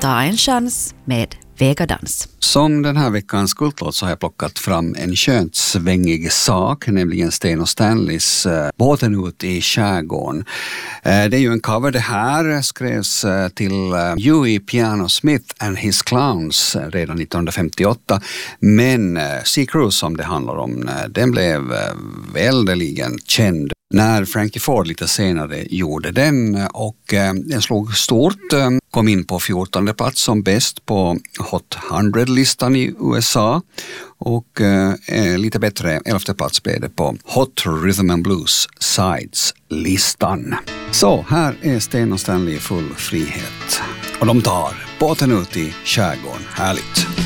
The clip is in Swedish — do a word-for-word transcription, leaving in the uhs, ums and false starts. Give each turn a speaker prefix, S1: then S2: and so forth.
S1: Ta en chans med Vegadans.
S2: Som den här veckans kultlåt så har jag plockat fram en skönt svängig sak, nämligen Sten och Stanleys äh, Båten ut i skärgården. Äh, det är ju en cover det här, skrevs äh, till äh, Huey Piano Smith and His Clowns äh, redan nittonhundrafemtioåtta. Men äh, Sea Cruise som det handlar om, äh, den blev äh, väldeligen känd när Frankie Ford lite senare gjorde den, och äh, den slog stort, äh, kom in på fjortonde plats som bäst på Hot hundra-listan i U S A, och äh, lite bättre elfte plats blev det på Hot Rhythm and Blues Sides-listan. Så här är Sten och Stanley i full frihet, och de tar båten ut i skärgården. Härligt!